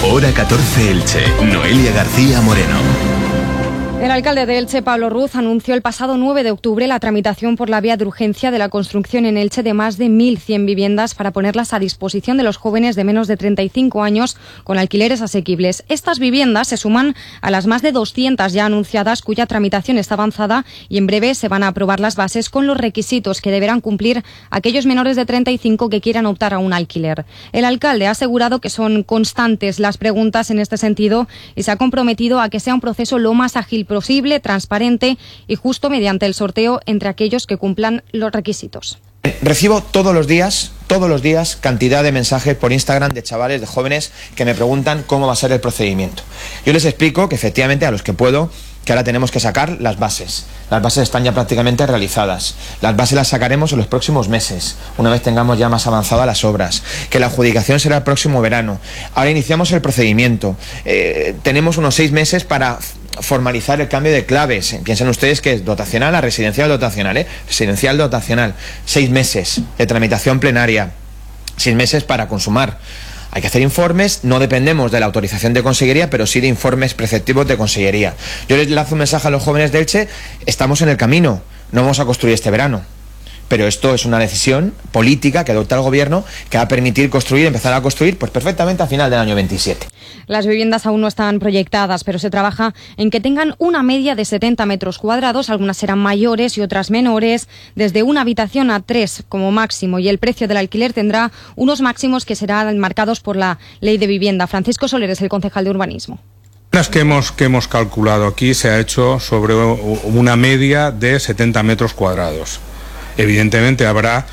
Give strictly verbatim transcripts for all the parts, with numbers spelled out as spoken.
Hora catorce Elche. Noelia García Moreno. El alcalde de Elche, Pablo Ruz, anunció el pasado nueve de octubre la tramitación por la vía de urgencia de la construcción en Elche de más de mil cien viviendas para ponerlas a disposición de los jóvenes de menos de treinta y cinco años con alquileres asequibles. Estas viviendas se suman a las más de doscientas ya anunciadas, cuya tramitación está avanzada, y en breve se van a aprobar las bases con los requisitos que deberán cumplir aquellos menores de treinta y cinco que quieran optar a un alquiler. El alcalde ha asegurado que son constantes las preguntas en este sentido y se ha comprometido a que sea un proceso lo más ágil posible, transparente y justo mediante el sorteo entre aquellos que cumplan los requisitos. Recibo todos los días, todos los días, cantidad de mensajes por Instagram de chavales, de jóvenes que me preguntan cómo va a ser el procedimiento. Yo les explico que efectivamente a los que puedo, que ahora tenemos que sacar las bases. Las bases están ya prácticamente realizadas. Las bases las sacaremos en los próximos meses, una vez tengamos ya más avanzadas las obras. Que la adjudicación será el próximo verano. Ahora iniciamos el procedimiento. Eh, tenemos unos seis meses para formalizar el cambio de claves. Piensen ustedes que es dotacional a residencial dotacional, ¿eh? Residencial dotacional. Seis meses de tramitación plenaria. Seis meses para consumar. Hay que hacer informes, no dependemos de la autorización de Consellería, pero sí de informes preceptivos de Consellería. Yo les lanzo un mensaje a los jóvenes de Elche: estamos en el camino, no vamos a construir este verano. Pero esto es una decisión política que adopta el Gobierno, que va a permitir construir, empezar a construir, pues perfectamente a final del año veintisiete. Las viviendas aún no están proyectadas, pero se trabaja en que tengan una media de setenta metros cuadrados, algunas serán mayores y otras menores, desde una habitación a tres como máximo, y el precio del alquiler tendrá unos máximos que serán marcados por la Ley de Vivienda. Francisco Soler es el concejal de Urbanismo. Las que hemos, que hemos calculado aquí se ha hecho sobre una media de setenta metros cuadrados. Evidentemente habrá,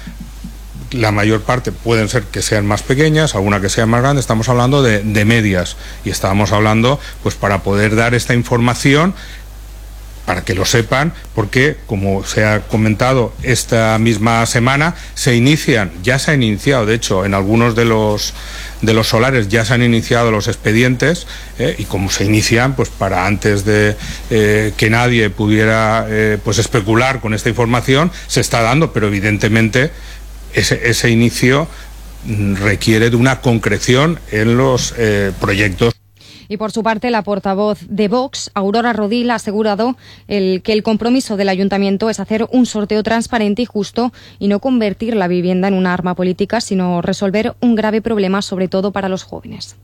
la mayor parte pueden ser que sean más pequeñas, alguna que sean más grandes, estamos hablando de, de medias, y estábamos hablando pues para poder dar esta información, para que lo sepan, porque como se ha comentado esta misma semana, se inician, ya se han iniciado, de hecho en algunos de los de los solares ya se han iniciado los expedientes, eh, y como se inician, pues para antes de eh, que nadie pudiera eh, pues especular con esta información, se está dando, pero evidentemente ese, ese inicio requiere de una concreción en los eh, proyectos. Y por su parte, la portavoz de Vox, Aurora Rodil, ha asegurado el, que el compromiso del Ayuntamiento es hacer un sorteo transparente y justo y no convertir la vivienda en una arma política, sino resolver un grave problema, sobre todo para los jóvenes.